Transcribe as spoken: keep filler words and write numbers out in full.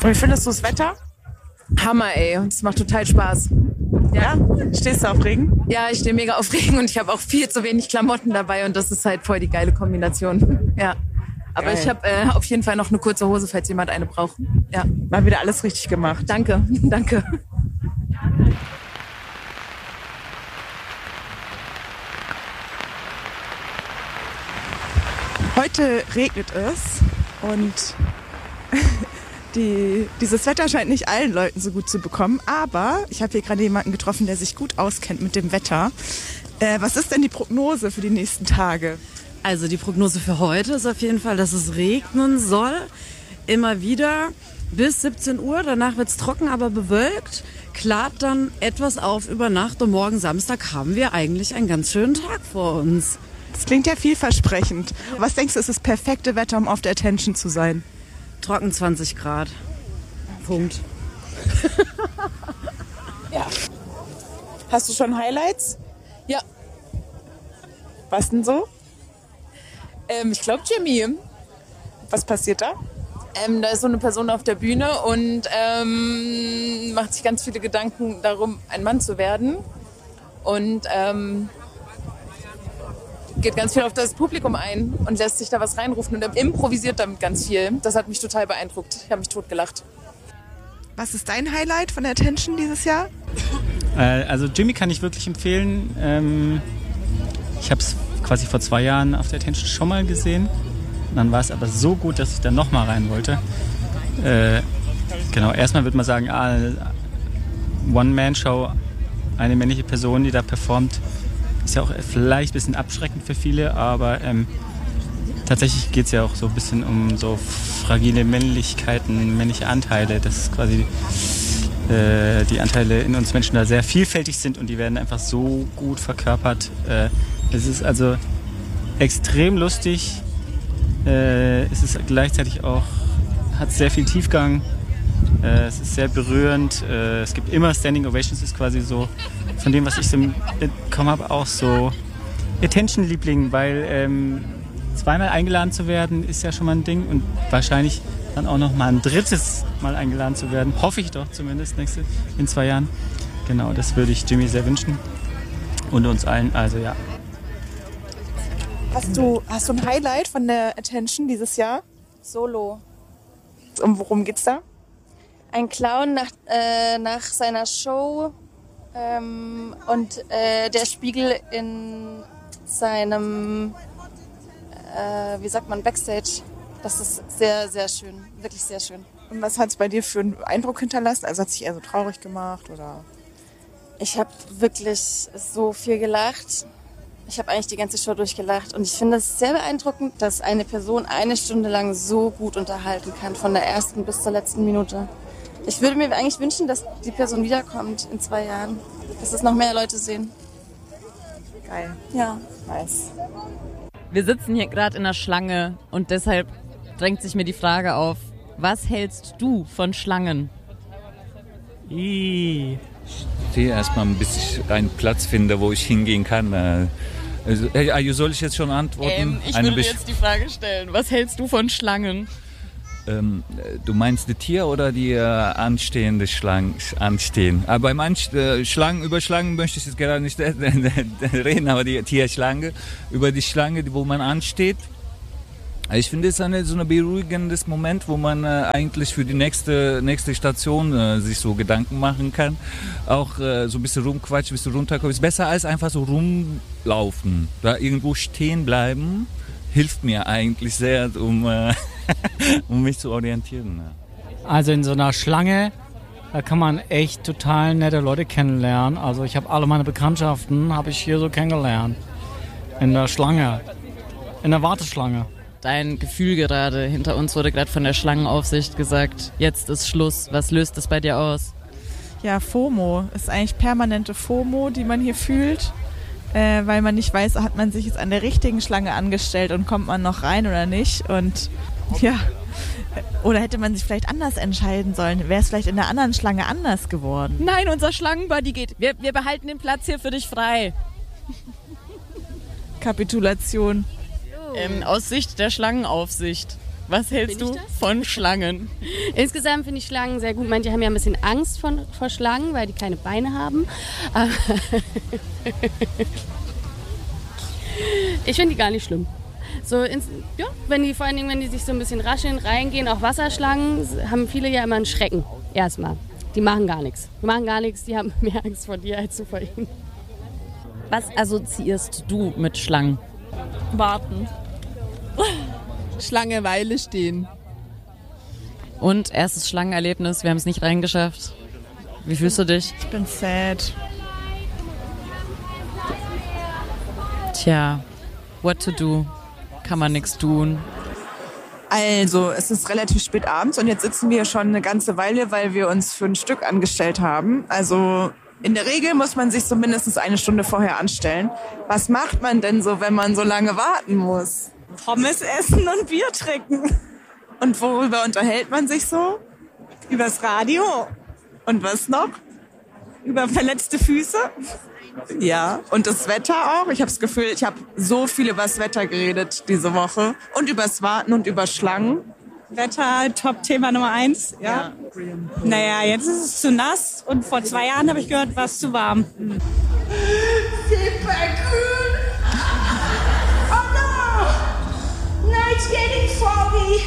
Und wie findest du das Wetter? Hammer, ey. Es macht total Spaß. Ja? Stehst du auf Regen? Ja, ich stehe mega auf Regen und ich habe auch viel zu wenig Klamotten dabei und das ist halt voll die geile Kombination. Ja. Aber Geil. ich habe äh, auf jeden Fall noch eine kurze Hose, falls jemand eine braucht. Ja. Mal wieder alles richtig gemacht. Danke, danke. Heute regnet es und die, dieses Wetter scheint nicht allen Leuten so gut zu bekommen. Aber ich habe hier gerade jemanden getroffen, der sich gut auskennt mit dem Wetter. Äh, was ist denn die Prognose für die nächsten Tage? Also die Prognose für heute ist auf jeden Fall, dass es regnen soll. Immer wieder bis siebzehn Uhr. Danach wird es trocken, aber bewölkt. Klart dann etwas auf über Nacht und morgen Samstag haben wir eigentlich einen ganz schönen Tag vor uns. Das klingt ja vielversprechend. Was denkst du, ist das perfekte Wetter, um auf der Attention zu sein? Trocken zwanzig Grad. Punkt. Ja. Hast du schon Highlights? Ja. Was denn so? Ähm, ich glaube Jimmy. Was passiert da? Ähm, da ist so eine Person auf der Bühne und ähm, macht sich ganz viele Gedanken darum, ein Mann zu werden. Und ähm, geht ganz viel auf das Publikum ein und lässt sich da was reinrufen und improvisiert damit ganz viel. Das hat mich total beeindruckt. Ich habe mich totgelacht. Was ist dein Highlight von der Attention dieses Jahr? Äh, also Jimmy kann ich wirklich empfehlen. Ähm, ich habe es quasi vor zwei Jahren auf der Attention schon mal gesehen. Und dann war es aber so gut, dass ich da nochmal rein wollte. Äh, genau, erstmal würde man sagen, ah, One-Man-Show, eine männliche Person, die da performt, ist ja auch vielleicht ein bisschen abschreckend für viele, aber ähm, tatsächlich geht es ja auch so ein bisschen um so fragile Männlichkeiten, männliche Anteile, dass quasi äh, die Anteile in uns Menschen da sehr vielfältig sind und die werden einfach so gut verkörpert. Äh, es ist also extrem lustig, äh, es ist gleichzeitig auch, hat sehr viel Tiefgang, äh, es ist sehr berührend, äh, es gibt immer Standing Ovations, ist quasi so von dem, was ich so bekommen habe, auch so Attention-Liebling, weil ähm, zweimal eingeladen zu werden, ist ja schon mal ein Ding und wahrscheinlich dann auch noch mal ein drittes Mal eingeladen zu werden, hoffe ich doch zumindest nächste, in zwei Jahren. Genau, das würde ich Jimmy sehr wünschen und uns allen, also ja. Hast du, hast du ein Highlight von der Attention dieses Jahr? Solo. Und worum geht's da? Ein Clown nach, äh, nach seiner Show ähm, und äh, der Spiegel in seinem, äh, wie sagt man, Backstage. Das ist sehr, sehr schön. Wirklich sehr schön. Und was hat es bei dir für einen Eindruck hinterlassen? Also hat es dich eher so traurig gemacht, oder? Ich habe wirklich so viel gelacht. Ich habe eigentlich die ganze Show durchgelacht und ich finde es sehr beeindruckend, dass eine Person eine Stunde lang so gut unterhalten kann, von der ersten bis zur letzten Minute. Ich würde mir eigentlich wünschen, dass die Person wiederkommt in zwei Jahren, dass es noch mehr Leute sehen. Geil. Ja. Nice. Wir sitzen hier gerade in der Schlange und deshalb drängt sich mir die Frage auf, was hältst du von Schlangen? Ich stehe erstmal ein bisschen einen Platz finde, wo ich hingehen kann. Also, also soll ich jetzt schon antworten? Ähm, ich Eine würde Besch- jetzt die Frage stellen, was hältst du von Schlangen? Ähm, du meinst die Tier oder die äh, anstehende Schlangen anstehen? Aber beim Anst- äh, Schlangen, über Schlangen möchte ich jetzt gerade nicht äh, reden, aber die Tierschlange, über die Schlange, wo man ansteht. Ich finde es eine, so ein beruhigendes Moment, wo man äh, eigentlich für die nächste, nächste Station äh, sich so Gedanken machen kann. Auch äh, so ein bisschen rumquatschen, ein bisschen runterkommen. Ist besser als einfach so rumlaufen. Da irgendwo stehen bleiben, hilft mir eigentlich sehr, um, äh, um mich zu orientieren. Also in so einer Schlange, da kann man echt total nette Leute kennenlernen. Also ich habe alle meine Bekanntschaften, habe ich hier so kennengelernt. In der Schlange, in der Warteschlange. Dein Gefühl gerade, hinter uns wurde gerade von der Schlangenaufsicht gesagt, jetzt ist Schluss. Was löst das bei dir aus? Ja, FOMO. Ist eigentlich permanente FOMO, die man hier fühlt. Äh, weil man nicht weiß, hat man sich jetzt an der richtigen Schlange angestellt und kommt man noch rein oder nicht. Und ja, oder hätte man sich vielleicht anders entscheiden sollen? Wäre es vielleicht in der anderen Schlange anders geworden? Nein, unser Schlangenbuddy geht. Wir, wir behalten den Platz hier für dich frei. Kapitulation. Ähm, aus Sicht der Schlangenaufsicht. Was hältst du von Schlangen? Insgesamt finde ich Schlangen sehr gut. Manche haben ja ein bisschen Angst von, vor Schlangen, weil die keine Beine haben. Aber ich finde die gar nicht schlimm. So ins, ja, wenn die vor allen Dingen, wenn die sich so ein bisschen rascheln, reingehen, auch Wasserschlangen, haben viele ja immer einen Schrecken. Erstmal. Die machen gar nichts. Die machen gar nichts, die haben mehr Angst vor dir als du vor ihnen. Was assoziierst du mit Schlangen? Warten. Schlangeweile stehen. Und erstes Schlangenerlebnis, wir haben es nicht reingeschafft. Wie fühlst du dich? Ich bin sad. Tja, what to do? Kann man nichts tun. Also, es ist relativ spät abends und jetzt sitzen wir schon eine ganze Weile, weil wir uns für ein Stück angestellt haben. Also in der Regel muss man sich so mindestens eine Stunde vorher anstellen. Was macht man denn so, wenn man so lange warten muss? Pommes essen und Bier trinken. Und worüber unterhält man sich so? Übers Radio. Und was noch? Über verletzte Füße. Ja, und das Wetter auch. Ich habe das Gefühl, ich habe so viel über das Wetter geredet diese Woche. Und übers Warten und über Schlangen. Wetter, Top-Thema Nummer eins. Ja. ja. Naja, jetzt ist es zu nass und vor zwei Jahren habe ich gehört, war es zu warm. Hm. Super cool. Oh no! No, it's getting foggy.